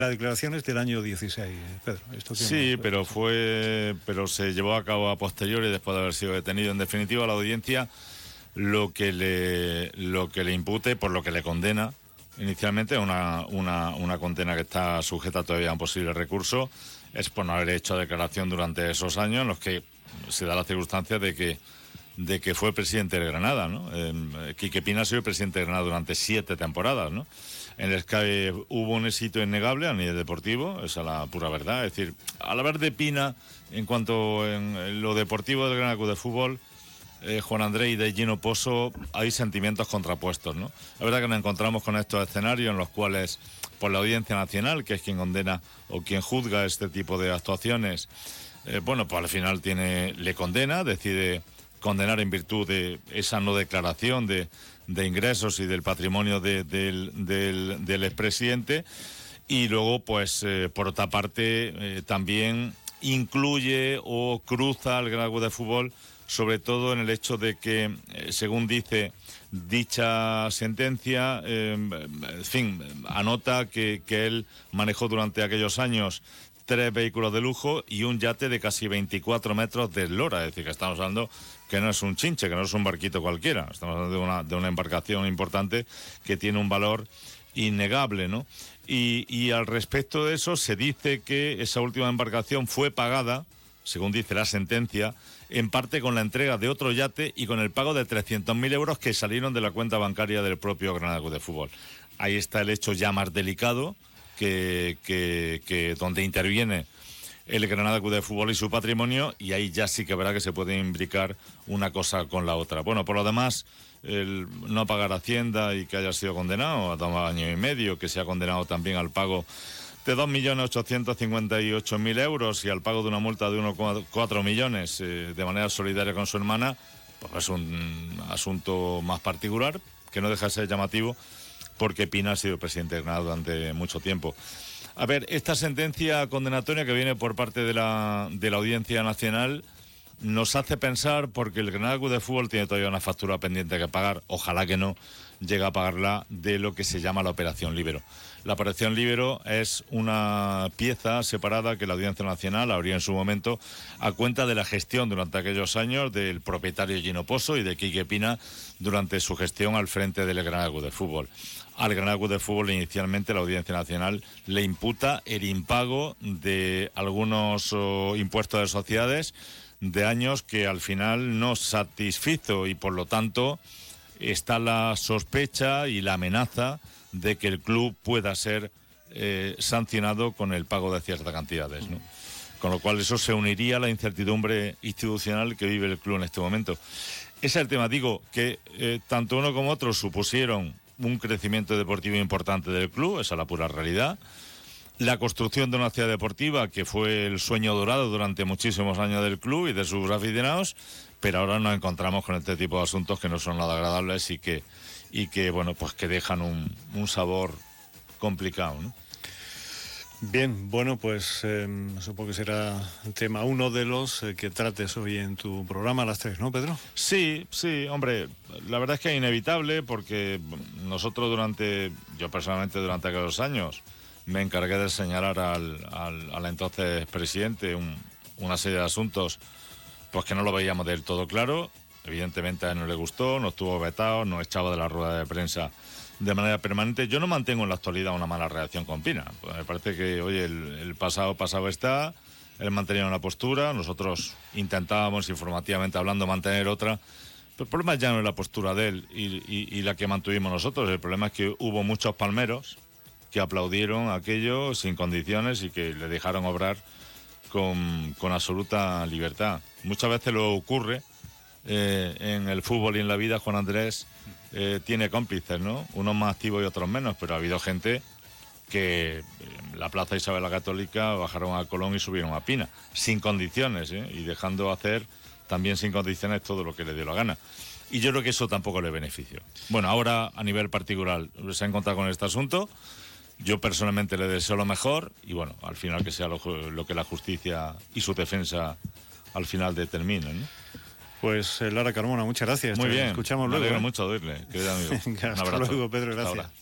La declaración es del año 16, Pedro. Sí, pero se llevó a cabo a posteriori después de haber sido detenido. En definitiva, la audiencia lo que le impute, por lo que le condena inicialmente, una condena que está sujeta todavía a un posible recurso, es por no haber hecho declaración durante esos años en los que se da la circunstancia de que fue presidente de Granada, ¿no? Quique Pina ha sido presidente de Granada durante 7 temporadas, ¿no? En el que hubo un éxito innegable a nivel deportivo, esa es la pura verdad. Es decir, al hablar de Pina, en cuanto en lo deportivo del Granada Club de Fútbol, Juan Andrés y de Gino Pozo, hay sentimientos contrapuestos, ¿no? La verdad que nos encontramos con estos escenarios en los cuales, por la Audiencia Nacional, que es quien condena o quien juzga este tipo de actuaciones, pues al final le condena, decide condenar en virtud de esa no declaración de ingresos y del patrimonio del expresidente, y luego, por otra parte, también incluye o cruza al Granada Club de Fútbol, sobre todo en el hecho de que, según dice dicha sentencia, anota que él manejó durante aquellos años 3 vehículos de lujo y un yate de casi 24 metros de eslora. Es decir, que estamos hablando que no es un chinche, que no es un barquito cualquiera. Estamos hablando de una embarcación importante que tiene un valor innegable, ¿no? Y al respecto de eso, se dice que esa última embarcación fue pagada, según dice la sentencia, en parte con la entrega de otro yate y con el pago de 300.000 euros que salieron de la cuenta bancaria del propio Granada Club de Fútbol. Ahí está el hecho ya más delicado, que donde interviene el Granada Club de Fútbol y su patrimonio, y ahí ya sí que verá que se puede imbricar una cosa con la otra. Bueno, por lo demás, el no pagar Hacienda y que haya sido condenado a 2 años y medio, que se ha condenado también al pago de 2.858.000 euros y al pago de una multa de 1,4 millones de manera solidaria con su hermana, pues es un asunto más particular, que no deja de ser llamativo, porque Pina ha sido presidente de Granada durante mucho tiempo. A ver, esta sentencia condenatoria que viene por parte de la Audiencia Nacional nos hace pensar, porque el Granada Club de Fútbol tiene todavía una factura pendiente que pagar, ojalá que no llegue a pagarla, de lo que se llama la Operación Líbero. La Operación Líbero es una pieza separada que la Audiencia Nacional abrió en su momento a cuenta de la gestión durante aquellos años del propietario Gino Pozo y de Quique Pina durante su gestión al frente del Granada Club de Fútbol. Al Granada Club de Fútbol inicialmente la Audiencia Nacional le imputa el impago de algunos impuestos de sociedades de años que al final no satisfizo, y por lo tanto está la sospecha y la amenaza de que el club pueda ser sancionado con el pago de ciertas cantidades, ¿no? Con lo cual eso se uniría a la incertidumbre institucional que vive el club en este momento. Ese es el tema. Digo que tanto uno como otro supusieron un crecimiento deportivo importante del club, esa es la pura realidad. La construcción de una ciudad deportiva que fue el sueño dorado durante muchísimos años del club y de sus aficionados, pero ahora nos encontramos con este tipo de asuntos que no son nada agradables y que bueno, pues que dejan un sabor complicado, ¿no? Bien, bueno, pues supongo que será tema uno de los que trates hoy en tu programa a las 3, ¿no, Pedro? Sí, hombre, la verdad es que es inevitable, porque nosotros yo personalmente durante aquellos años me encargué de señalar al entonces presidente una serie de asuntos pues que no lo veíamos del todo claro. Evidentemente a él no le gustó, nos tuvo vetado, nos echaba de la rueda de prensa de manera permanente. Yo no mantengo en la actualidad una mala relación con Pina. Pues me parece que, oye, el pasado está, él mantenía una postura, nosotros intentábamos, informativamente hablando, mantener otra. Pero el problema ya no es la postura de él y la que mantuvimos nosotros. El problema es que hubo muchos palmeros que aplaudieron aquello sin condiciones y que le dejaron obrar con absoluta libertad. Muchas veces lo ocurre en el fútbol y en la vida. Juan Andrés tiene cómplices, ¿no? Unos más activos y otros menos, pero ha habido gente que en la Plaza Isabel la Católica bajaron a Colón y subieron a Pina, sin condiciones, y dejando hacer también sin condiciones todo lo que le dio la gana. Y yo creo que eso tampoco le benefició. Bueno, ahora a nivel particular se ha encontrado con este asunto. Yo personalmente le deseo lo mejor y bueno, al final que sea lo que la justicia y su defensa al final determinen, ¿no? Pues Lara Carmona, muchas gracias. Muy bien. Escuchamos luego. Me alegro mucho de oírle, querido amigo. Venga, hasta luego, Pedro, gracias.